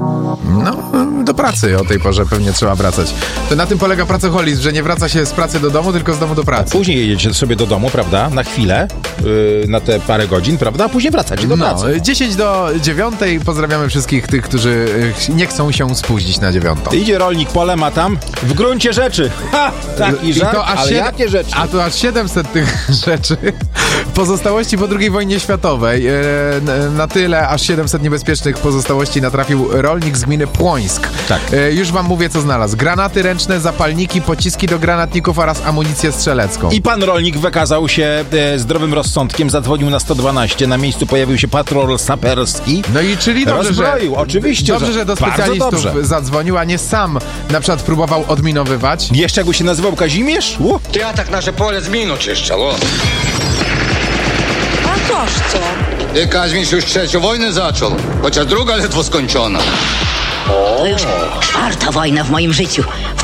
No, do pracy o tej porze pewnie trzeba wracać. To na tym polega pracoholizm, że nie wraca się z pracy do domu, tylko z domu do pracy. Później jedziecie sobie do domu, prawda? Na chwilę, na te parę godzin, prawda? A później wracacie do pracy. 10 do 9. Pozdrawiamy wszystkich tych, którzy nie chcą się spóźnić na 9. Idzie rolnik polem, a tam w gruncie rzeczy. Ha! Taki żart, ale jakie rzeczy? A to aż 700 tych rzeczy. Pozostałości po II wojnie światowej. Na tyle aż 700 niebezpiecznych pozostałości natrafił rolnik z gminy Płońsk. Tak. Już wam mówię, co znalazł. Granaty ręczne, zapalniki, pociski do granatników oraz amunicję strzelecką. I pan rolnik wykazał się zdrowym rozsądkiem, zadzwonił na 112. Na miejscu pojawił się patrol saperski. No i czyli dobrze, rozbroił, oczywiście, dobrze, że do specjalistów zadzwonił, a nie sam na przykład próbował odminowywać. Jeszcze jakby się nazywał Kazimierz? Ty tak nasze pole z minu czyszczał. A toż co? Ty Kazimierz już trzecią wojnę zaczął, chociaż druga ledwo skończona. To już 4. wojna w moim życiu.